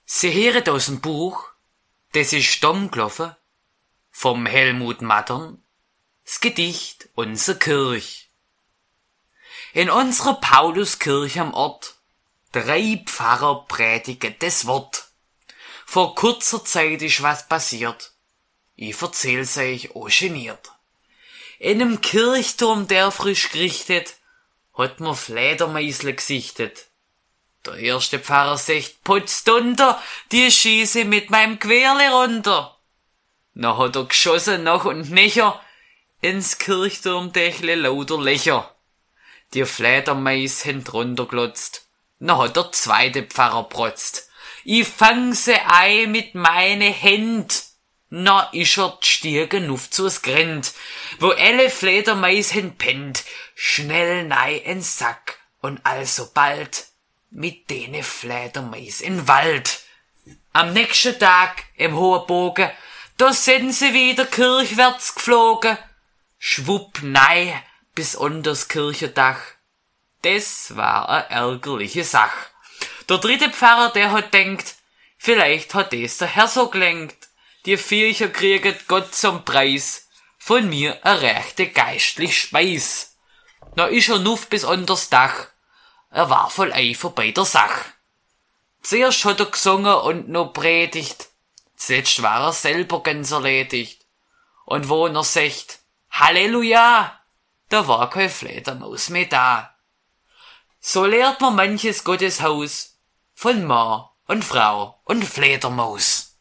Sie hören aus dem Buch, das ist Stammgelaufen, vom Helmut Mattern, das Gedicht Unser Kirch. In unserer Pauluskirche am Ort, 3 Pfarrer predigen das Wort. Vor kurzer Zeit ist was passiert, ich erzähl's euch auch geniert. In einem Kirchturm, der frisch gerichtet, hat man Fledermäusle gesichtet. Der erste Pfarrer sagt, putzt unter, die schieße mit meinem Querle runter. Na hat er geschossen, nach und nächer, ins Kirchturmdächle lauter Löcher. Die Fledermäus haben drunter glotzt, na hat der zweite Pfarrer protzt. Ich fang sie ein mit meine Händ. Na ist er gestiegen auf zu's Grennd, wo alle Fledermäus hen pennt, schnell nei in Sack und alsobald mit dene Fledermäus in Wald. Am nächsten Tag im hohen Bogen, da sind sie wieder kirchwärts geflogen, schwupp nei bis unters Kirchendach. Das war a ärgerliche Sach. Der dritte Pfarrer, der hat denkt, vielleicht hat des der Herr so gelenkt. Die Viecher krieget Gott zum Preis, von mir a rechte geistlich Speis. Na ist er nuff bis unters Dach, er war voll Eifer bei der Sach. Zuerst hat er gesungen und noch predigt, zuletzt war er selber ganz erledigt. Und wo er sagt, Halleluja, da war kein Fledermaus mehr da. So lehrt man manches Gotteshaus von Mann und Frau und Fledermaus.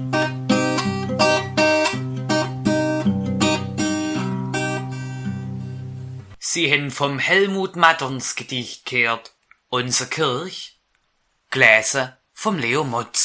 Sie haben vom Helmut Matterns Gedicht gehört, Unser Kirch, gelesen vom Leo Mutz.